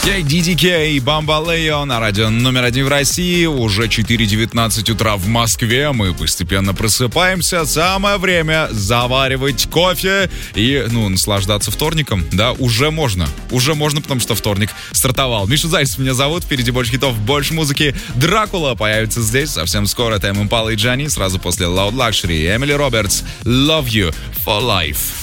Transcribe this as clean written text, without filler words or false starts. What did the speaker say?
DDK, Бамбалео на радио номер 1 в России. Уже 4:19 утра в Москве. Мы постепенно просыпаемся. Самое время заваривать кофе и, наслаждаться вторником. Да, уже можно, потому что вторник стартовал. Миша Зайцев меня зовут. Впереди больше хитов, больше музыки. Дракула появится здесь совсем скоро. Тайм Импала и Джани. Сразу после Loud Luxury. Эмили Робертс, Love You for Life.